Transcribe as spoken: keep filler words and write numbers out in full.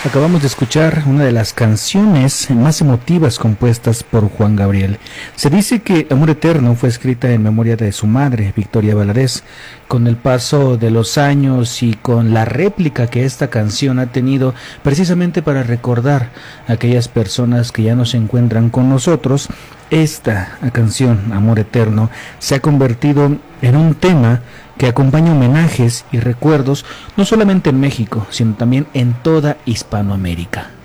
Acabamos de escuchar una de las canciones más emotivas compuestas por Juan Gabriel. Se dice que Amor Eterno fue escrita en memoria de su madre, Victoria Valadez. Con el paso de los años y con la réplica que esta canción ha tenido precisamente para recordar a aquellas personas que ya no se encuentran con nosotros, esta canción, Amor Eterno, se ha convertido en un tema que acompaña homenajes y recuerdos no solamente en México, sino también en toda Hispanoamérica.